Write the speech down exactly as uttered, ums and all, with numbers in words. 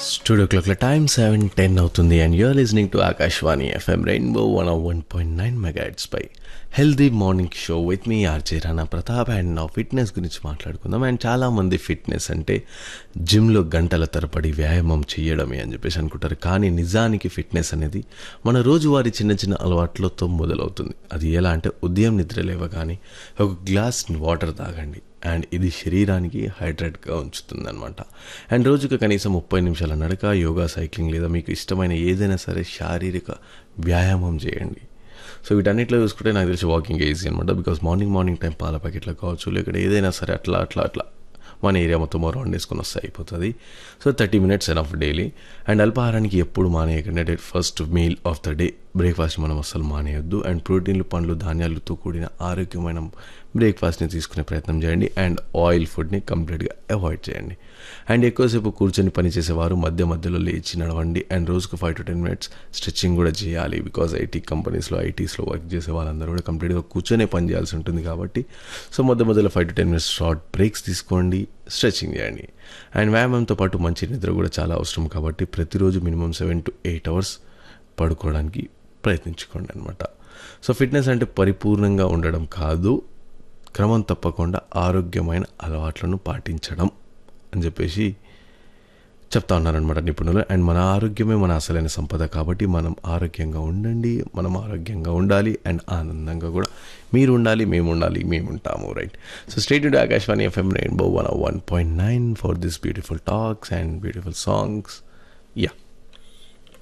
Studio క్లాక్ల time seven ten అవుతుంది and you're listening to Akashvani FM rainbow one one point nine megahertz pi healthy morning show with me RJ Rana Pratap and నా fitness గురించి మాట్లాడుకుందాం. And చాలామంది fitness అంటే జిమ్లో గంటల తరబడి వ్యాయామం చేయడమే అని చెప్పేసి అనుకుంటారు. కానీ నిజానికి ఫిట్నెస్ అనేది మన రోజువారీ చిన్న చిన్న అలవాట్లతో మొదలవుతుంది. అది ఎలా అంటే ఉదయం నిద్ర లేవగానే ఒక గ్లాస్ వాటర్ తాగండి అండ్ ఇది శరీరానికి హైడ్రేట్గా ఉంచుతుంది అనమాట. అండ్ రోజుకు కనీసం ముప్పై నిమిషాల నడక, యోగా, సైక్లింగ్ లేదా మీకు ఇష్టమైన ఏదైనా సరే శారీరక వ్యాయామం చేయండి. సో వీటన్నిటిలో చూసుకుంటే నాకు తెలిసి వాకింగ్ ఈజీ అనమాట. బికాస్ మార్నింగ్ మార్నింగ్ టైం పాల ప్యాకెట్లో కావచ్చు, లేకపోతే ఏదైనా సరే అట్లా అట్లా అట్లా మన ఏరియా మొత్తం రౌండ్ వేసుకొని వస్తే అయిపోతుంది. So thirty minutes enough daily. And అల్పాహారానికి ఎప్పుడు మానేయకండి. First meal of the day breakfast మనం అస్సలు మానేయొద్దు. అండ్ ప్రోటీన్లు, పండ్లు, ధాన్యాలతో కూడిన ఆరోగ్యమైన బ్రేక్ఫాస్ట్ని తీసుకునే ప్రయత్నం చేయండి. అండ్ ఆయిల్ ఫుడ్ని కంప్లీట్గా అవాయిడ్ చేయండి. అండ్ ఎక్కువసేపు కూర్చొని పనిచేసేవారు మధ్య మధ్యలో లేచి నడవండి. అండ్ రోజుకు five to ten minutes stretching కూడా చేయాలి. బికాజ్ ఐటీ కంపెనీస్లో ఐటీస్లో వర్క్ చేసే వాళ్ళందరూ కూడా కంప్లీట్గా కూర్చొనే పని చేయాల్సి ఉంటుంది కాబట్టి సో మధ్య మధ్యలో five to ten minutes short breaks తీసుకోండి, స్ట్రెచ్చింగ్ చేయండి. అండ్ వ్యాయామంతో పాటు మంచి నిద్ర కూడా చాలా అవసరం కాబట్టి ప్రతిరోజు minimum seven to eight hours పడుకోవడానికి ప్రయత్నించుకోండి అనమాట. సో ఫిట్నెస్ అంటే పరిపూర్ణంగా ఉండడం కాదు, క్రమం తప్పకుండా ఆరోగ్యమైన అలవాట్లను పాటించడం అని చెప్పేసి చెప్తా ఉన్నారనమాట నిపుణులు. అండ్ మన ఆరోగ్యమే మన అసలైన సంపద కాబట్టి మనం ఆరోగ్యంగా ఉండండి, మనం ఆరోగ్యంగా ఉండాలి. అండ్ ఆనందంగా కూడా మీరు ఉండాలి, మేము ఉండాలి, మేము ఉంటాము. Right. So state to Akashvani FM rainbow one one point nine for this beautiful talks and beautiful songs. Yeah